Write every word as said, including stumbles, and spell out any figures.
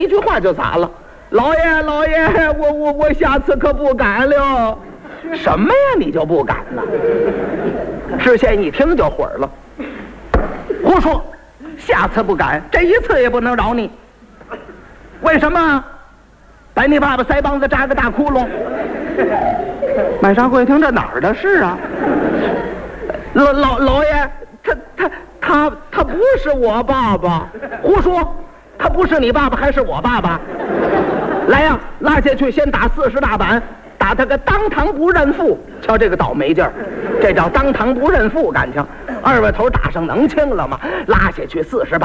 一句话就砸了。老爷，老爷，我我我下次可不敢了。什么呀？你就不敢了？知县一听就火了，胡说！下次不敢，这一次也不能饶你。为什么？把你爸爸腮帮子扎个大窟窿。买啥会听这哪儿的事啊？老老老爷，他他他他不是我爸爸。胡说！他不是你爸爸还是我爸爸？来呀，拉下去先打四十大板，打他个当堂不认父。瞧这个倒霉劲儿，这叫当堂不认父感情。二位头打上能轻了吗？拉下去四十板。